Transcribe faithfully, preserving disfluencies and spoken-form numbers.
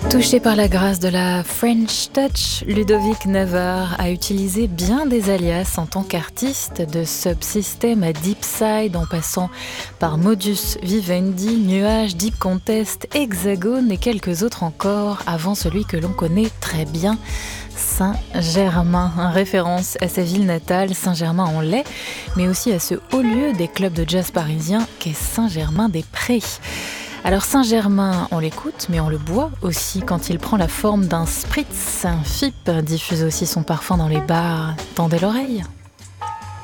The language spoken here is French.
Touché par la grâce de la French Touch, Ludovic Navarre a utilisé bien des alias en tant qu'artiste, de Subsystem à Deepside en passant par Modus Vivendi, Nuage, Deep Contest, Hexagone et quelques autres encore avant celui que l'on connaît très bien, Saint-Germain, en référence à sa ville natale, Saint-Germain-en-Laye, mais aussi à ce haut lieu des clubs de jazz parisiens qu'est Saint-Germain-des-Prés. Alors Saint-Germain, on l'écoute, mais on le boit aussi quand il prend la forme d'un spritz. F I P diffuse aussi son parfum dans les bars. Tendez l'oreille.